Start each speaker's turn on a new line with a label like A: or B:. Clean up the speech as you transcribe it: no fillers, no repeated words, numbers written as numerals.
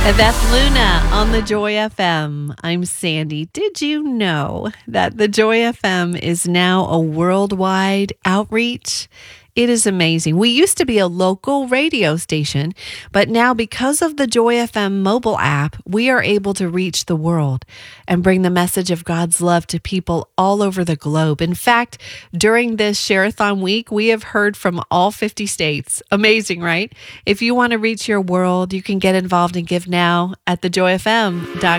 A: And that's Luna on the Joy FM. I'm Sandy. Did you know that the Joy FM is now a worldwide outreach? It is amazing. We used to be a local radio station, but now because of the Joy FM mobile app, we are able to reach the world and bring the message of God's love to people all over the globe. In fact, during this Share-a-thon week, we have heard from all 50 states. Amazing, right? If you want to reach your world, you can get involved and give now at thejoyfm.com.